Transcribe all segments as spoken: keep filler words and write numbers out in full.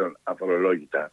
πλέον αφορολόγητα,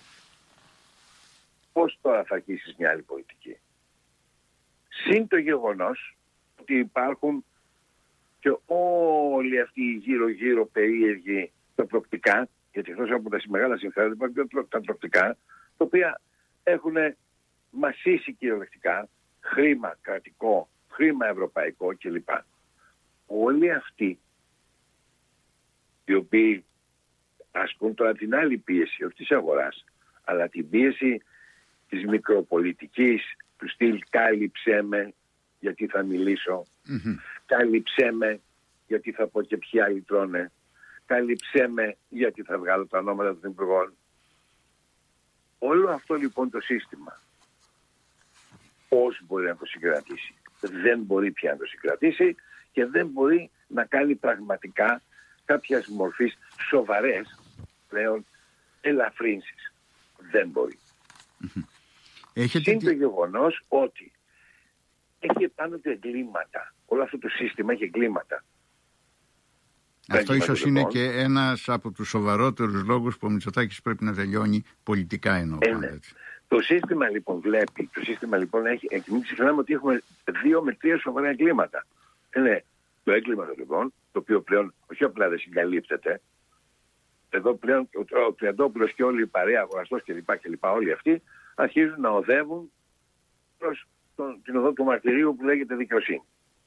πώς τώρα θα αρχίσεις μια άλλη πολιτική? Συν το γεγονός ότι υπάρχουν και όλοι αυτοί οι γύρω-γύρω περίεργοι τα τροκτικά, γιατί εκτός από τα μεγάλα συμφέροντα υπάρχουν τα τροκτικά, τα οποία έχουν μασίσει κυριολεκτικά χρήμα κρατικό, χρήμα ευρωπαϊκό κλπ. Όλοι αυτοί οι οποίοι ασκούν τώρα την άλλη πίεση, όχι της αγοράς, αλλά την πίεση της μικροπολιτικής, του στυλ κάλυψέ με γιατί θα μιλήσω, mm-hmm. κάλυψέ με γιατί θα πω και ποιοι άλλοι τρώνε, κάλυψέ με γιατί θα βγάλω τα ονόματα των υπουργών. Όλο αυτό λοιπόν το σύστημα πώς μπορεί να το συγκρατήσει? Δεν μπορεί πια να το συγκρατήσει και δεν μπορεί να κάνει πραγματικά κάποια μορφής σοβαρές πλέον ελαφρύνσεις. Δεν μπορεί. Mm-hmm. Έχετε... Συν το γεγονός ότι έχει πάνω του εγκλήματα. Όλο αυτό το σύστημα έχει εγκλήματα. Αυτό ίσως είναι και ένας από τους σοβαρότερους λόγους που ο Μητσοτάκης πρέπει να τελειώνει πολιτικά εννοώ. Ε, ναι. Το σύστημα λοιπόν βλέπει, το σύστημα λοιπόν έχει, και μην ξεχνάμε ότι έχουμε δύο με τρία σοβαρά εγκλήματα. Είναι το έγκλημα των λοιπόν, το οποίο πλέον όχι απλά δεν συγκαλύπτεται. Εδώ πλέον ο, ο Τριαντόπουλος και όλη η παρέα, αγοραστός κλπ. κλπ. Όλοι αυτοί αρχίζουν να οδεύουν προς τον, την οδό του μαρτυρίου που λέγεται δικαιοσύνη.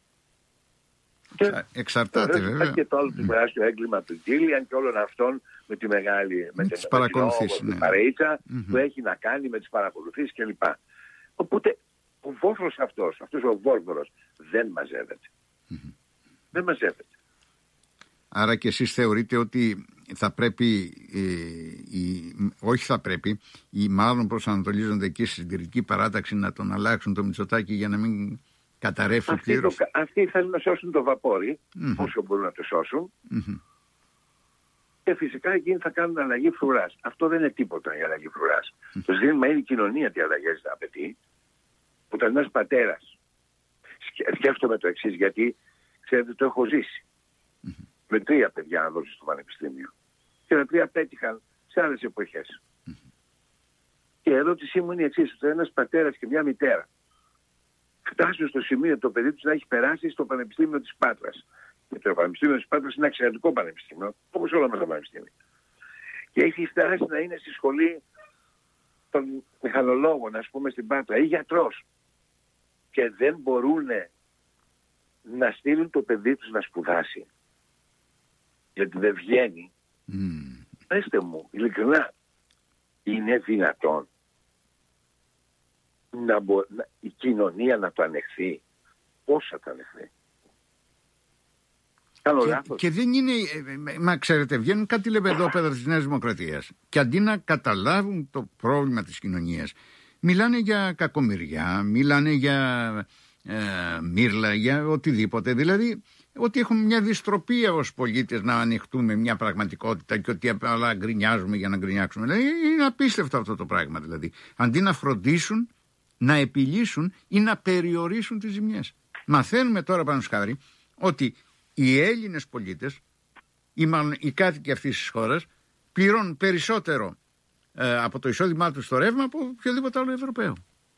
Και εξαρτάται βέβαια. Υπάρχει και το άλλο mm. του τεράστιο έγκλημα του Τζίλιαν και όλων αυτών με τη μεγάλη με, με τις παρακολουθήσεις, ναι. παρεΐτσα mm-hmm. που έχει να κάνει με τις παρακολουθήσεις κλπ. Οπότε ο βόφρος αυτός, αυτός ο βόρβορος δεν μαζεύεται. Mm-hmm. Δεν μαζεύεται. Άρα και εσείς θεωρείτε ότι θα πρέπει, ε, η, όχι θα πρέπει, ή μάλλον προσανατολίζονται εκεί στη συντηρητική παράταξη να τον αλλάξουν το Μητσοτάκη για να μην καταρρεύσει πλήρως. Αυτοί θέλουν να σώσουν το βαπόρι, mm-hmm. όσο μπορούν να το σώσουν. Mm-hmm. Και φυσικά εκείνοι θα κάνουν αλλαγή φρουράς. Αυτό δεν είναι τίποτα η αλλαγή φρουράς. Mm-hmm. Το ζήτημα είναι η κοινωνία τι αλλαγές θα απαιτεί. Που ήταν ένας πατέρας. Σκέφτομαι το εξής, γιατί ξέρετε το έχω ζήσει. Mm-hmm. Με τρία παιδιά να δώσει στο πανεπιστήμιο. Και τα τρία πέτυχαν σε άλλες εποχές. Mm-hmm. Και η ερώτησή μου είναι η εξής, ότι ένας πατέρας και μια μητέρα φτάσουν στο σημείο το παιδί τους να έχει περάσει στο Πανεπιστήμιο της Πάτρας. Και το Πανεπιστήμιο της Πάτρας είναι ένα εξαιρετικό πανεπιστήμιο, όπως όλα μας τα πανεπιστήμια. Και έχει φτάσει να είναι στη σχολή των μηχανολόγων, ας πούμε, στην Πάτρα, ή γιατρός. Και δεν μπορούν να στείλουν το παιδί τους να σπουδάσει. Γιατί δεν βγαίνει. Mm. Πέστε μου, ειλικρινά, είναι δυνατόν να μπο... να... η κοινωνία να το ανεχθεί? Πώς θα το ανεχθεί? Κάνω και, λάθος? Και δεν είναι, μα ξέρετε, βγαίνουν κάτι λεπεδόπεδα της Νέας Δημοκρατίας και αντί να καταλάβουν το πρόβλημα της κοινωνίας, μιλάνε για κακομοιριά, μιλάνε για ε, μύρλα, για οτιδήποτε. Δηλαδή ότι έχουμε μια δυστροπία ως πολίτες να ανοιχτούμε μια πραγματικότητα και ότι απλά γκρινιάζουμε για να γκρινιάξουμε. Δηλαδή είναι απίστευτο αυτό το πράγμα. Δηλαδή αντί να φροντίσουν, να επιλύσουν ή να περιορίσουν τις ζημιές. Μαθαίνουμε τώρα πάνω σχάρι ότι οι Έλληνες πολίτες ή μάλλον οι κάτοικοι αυτής της χώρας πληρώνουν περισσότερο ε, από το εισόδημά τους στο ρεύμα από οποιοδήποτε άλλο Ευρωπαίο.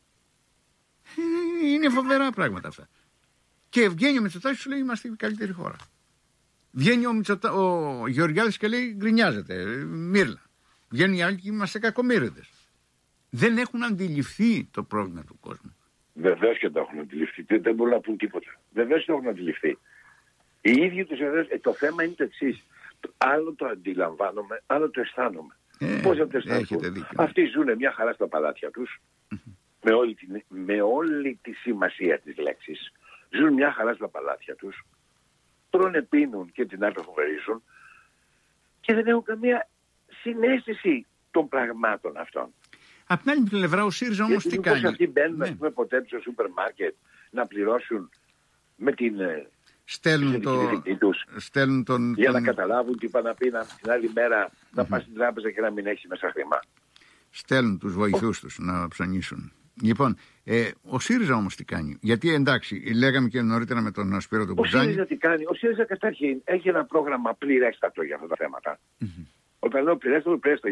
Είναι φοβερά πράγματα αυτά. Και βγαίνει ο Μητσοτάκης και σου λέει είμαστε η καλύτερη χώρα. Βγαίνει ο, Μητσοτα... ο Γεωργιάδης και λέει γκρινιάζεται, μύρλα. Βγαίνουν οι άλλοι και είμαστε κακομοίριδες. Δεν έχουν αντιληφθεί το πρόβλημα του κόσμου. Βεβαίως και το έχουν αντιληφθεί. Δεν μπορούν να πούν τίποτα. Βεβαίως το έχουν αντιληφθεί. Οι ίδιοι τους βεβαίως. Ε, το θέμα είναι το εξής. Άλλο το αντιλαμβάνομαι, άλλο το αισθάνομαι. Ε, Πώς να το αισθάνομαι? Αυτοί ζουν μια χαρά στα παλάτια τους. Mm-hmm. με, όλη τη, με όλη τη σημασία της λέξης. Ζουν μια χαρά στα παλάτια τους. Τρώνε, πίνουν και την άκρη φοβερίζουν. Και δεν έχουν καμία συναίσθηση των πραγμάτων αυτών. Απ' την άλλη πλευρά ο ΣΥΡΙΖΑ όμως τι κάνει? Αυτοί μπαίνουν ναι. πούμε, ποτέ στο σούπερ μάρκετ να πληρώσουν με την στέλνουν το... τους στέλνουν τον... για τον... να καταλάβουν τι είπα να πει να, την άλλη μέρα mm-hmm. να πας στην τράπεζα και να μην έχει μέσα χρήμα. Στέλνουν τους βοηθούς oh. τους να ψωνίσουν. Λοιπόν, ε, ο ΣΥΡΙΖΑ όμως τι κάνει? Γιατί εντάξει, λέγαμε και νωρίτερα με τον Σπύρο τον Μπουζάνη. Ο ΣΥΡΙΖΑ τι κάνει? Ο ΣΥΡΙΖΑ καταρχήν έχει ένα πρόγραμμα πληρέστατο για αυτά τα θέματα. Mm-hmm. Όταν λέω πληρέστατο, πληρέστατο